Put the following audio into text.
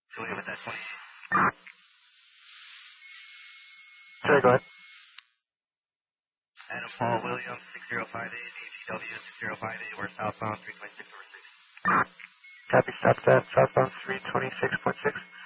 Julia with that 20. Sorry, go ahead. Adam Paul Williams, 6058, ATW 6058, we're southbound 326 over 6. Copy, stop that, southbound 326.6.